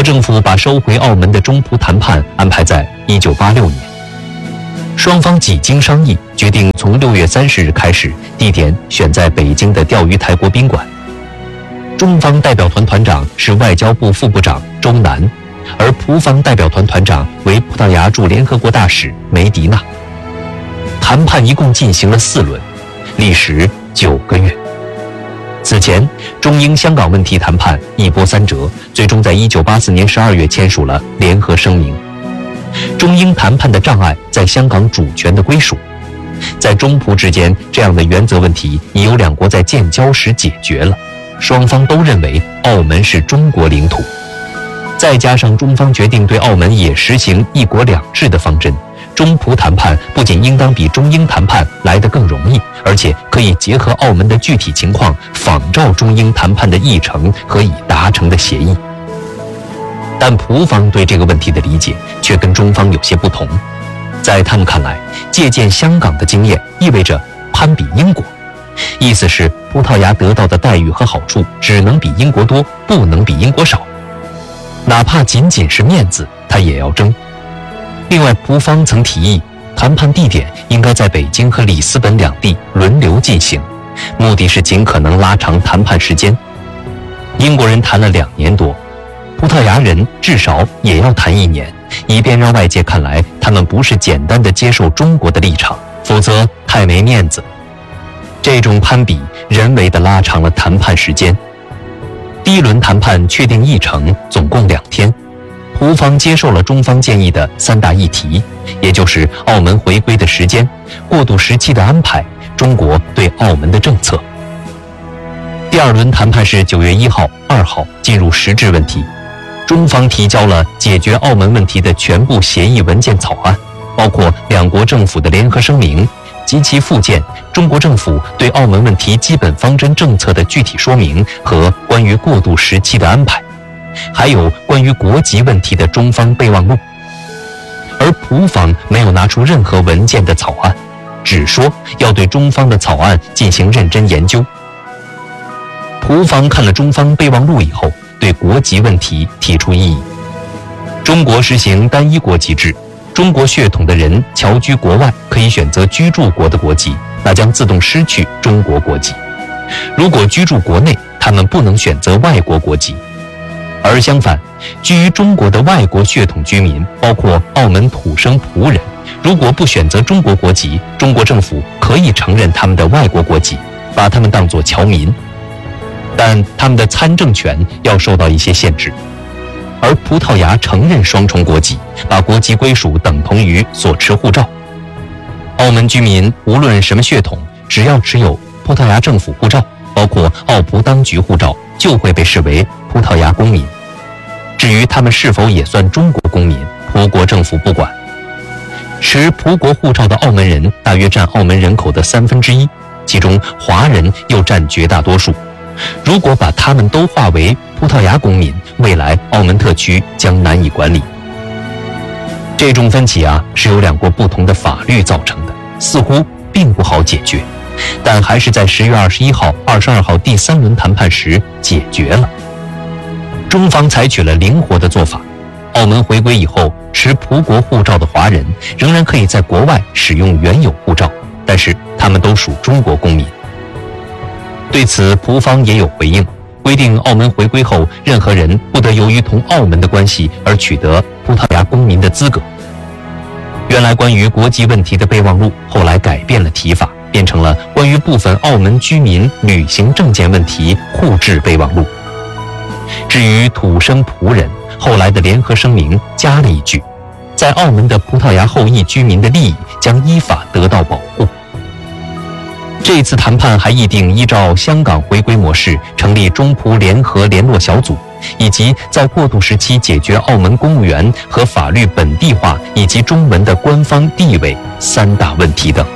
国政府把收回澳门的中葡谈判安排在1986年。双方几经商议，决定从6月30日开始，地点选在北京的钓鱼台国宾馆。中方代表团团长是外交部副部长周南，而葡方代表团团长为葡萄牙驻联合国大使梅迪纳。谈判一共进行了4轮，历时9个月。此前，中英香港问题谈判一波三折，最终在1984年12月签署了联合声明。中英谈判的障碍在香港主权的归属，在中葡之间这样的原则问题已由两国在建交时解决了，双方都认为澳门是中国领土。再加上中方决定对澳门也实行一国两制的方针，中葡谈判不仅应当比中英谈判来得更容易，而且可以结合澳门的具体情况，仿照中英谈判的议程和已达成的协议。但葡方对这个问题的理解却跟中方有些不同，在他们看来，借鉴香港的经验意味着攀比英国，意思是葡萄牙得到的待遇和好处只能比英国多，不能比英国少，哪怕仅仅是面子，他也要争。另外，葡方曾提议，谈判地点应该在北京和里斯本两地轮流进行，目的是尽可能拉长谈判时间。英国人谈了2年多，葡萄牙人至少也要谈1年，以便让外界看来他们不是简单的接受中国的立场，否则太没面子。这种攀比人为地拉长了谈判时间。第1轮谈判确定议程总共2天，葡方接受了中方建议的3大议题，也就是澳门回归的时间、过渡时期的安排、中国对澳门的政策。第2轮谈判是9月1号、2号进入实质问题，中方提交了解决澳门问题的全部协议文件草案，包括两国政府的联合声明及其附件，中国政府对澳门问题基本方针政策的具体说明和关于过渡时期的安排，还有关于国籍问题的中方备忘录。而葡方没有拿出任何文件的草案，只说要对中方的草案进行认真研究。葡方看了中方备忘录以后，对国籍问题提出异议。中国实行单一国籍制，中国血统的人侨居国外可以选择居住国的国籍，那将自动失去中国国籍。如果居住国内，他们不能选择外国国籍。而相反，居于中国的外国血统居民，包括澳门土生葡人，如果不选择中国国籍，中国政府可以承认他们的外国国籍，把他们当作侨民，但他们的参政权要受到一些限制。而葡萄牙承认双重国籍，把国籍归属等同于所持护照。澳门居民无论什么血统，只要持有葡萄牙政府护照，包括澳葡当局护照，就会被视为葡萄牙公民。至于他们是否也算中国公民，葡国政府不管。持葡国护照的澳门人大约占澳门人口的1/3，其中华人又占绝大多数。如果把他们都划为葡萄牙公民，未来澳门特区将难以管理。这种分歧是由两国不同的法律造成的，似乎并不好解决，但还是在10月21号、22号第3轮谈判时解决了。中方采取了灵活的做法，澳门回归以后，持葡国护照的华人仍然可以在国外使用原有护照，但是他们都属中国公民。对此，葡方也有回应，规定澳门回归后，任何人不得由于同澳门的关系而取得葡萄牙公民的资格。原来关于国籍问题的备忘录后来改变了提法，变成了关于部分澳门居民旅行证件问题互致备忘录。至于土生葡人，后来的联合声明加了一句，在澳门的葡萄牙后裔居民的利益将依法得到保护。这次谈判还议定依照香港回归模式成立中葡联合联络小组，以及在过渡时期解决澳门公务员和法律本地化以及中文的官方地位3大问题等。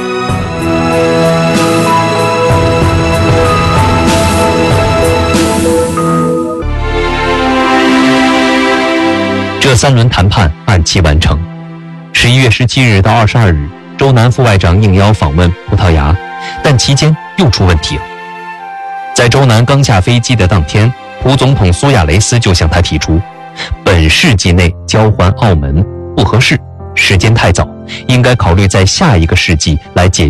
这3轮谈判按期完成。11月17日到22日，周南副外长应邀访问葡萄牙，但期间又出问题了。在周南刚下飞机的当天，葡总统苏亚雷斯就向他提出， 本世纪内交还澳门不合适，时间太早，应该考虑在下一个世纪来解决